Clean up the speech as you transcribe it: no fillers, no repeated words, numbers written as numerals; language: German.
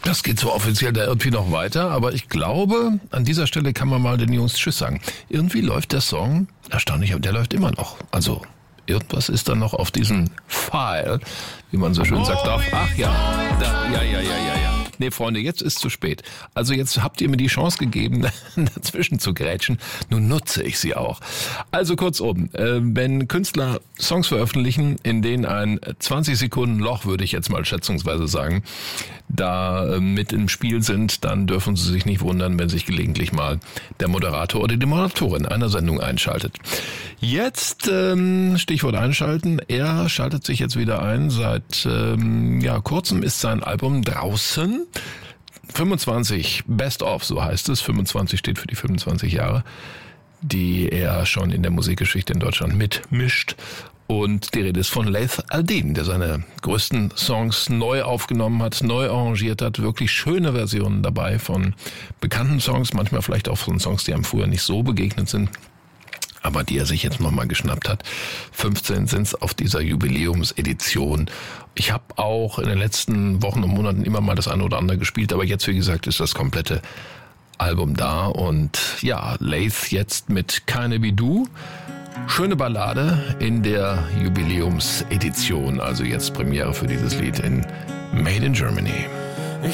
Das geht so offiziell da irgendwie noch weiter, aber ich glaube, an dieser Stelle kann man mal den Jungs Tschüss sagen. Irgendwie läuft der Song, erstaunlich, aber der läuft immer noch. Also irgendwas ist da noch auf diesem File, wie man so schön sagt. Ach ja, ja. Nee, Freunde, jetzt ist zu spät. Also jetzt habt ihr mir die Chance gegeben, dazwischen zu grätschen. Nun nutze ich sie auch. Also kurzum, wenn Künstler Songs veröffentlichen, in denen ein 20 Sekunden Loch, würde ich jetzt mal schätzungsweise sagen, da mit im Spiel sind, dann dürfen sie sich nicht wundern, wenn sich gelegentlich mal der Moderator oder die Moderatorin einer Sendung einschaltet. Jetzt, Stichwort einschalten, er schaltet sich jetzt wieder ein. Seit kurzem ist sein Album draußen. 25 Best of, so heißt es. 25 steht für die 25 Jahre, die er schon in der Musikgeschichte in Deutschland mitmischt. Und die Rede ist von Laith Al-Deen, der seine größten Songs neu aufgenommen hat, neu arrangiert hat. Wirklich schöne Versionen dabei von bekannten Songs, manchmal vielleicht auch von Songs, die einem früher nicht so begegnet sind, aber die er sich jetzt nochmal geschnappt hat. 15 sind es auf dieser Jubiläumsedition. Ich habe auch in den letzten Wochen und Monaten immer mal das eine oder andere gespielt, aber jetzt, wie gesagt, ist das komplette Album da. Und ja, Laith jetzt mit Keine wie du. Schöne Ballade in der Jubiläumsedition. Also jetzt Premiere für dieses Lied in Made in Germany.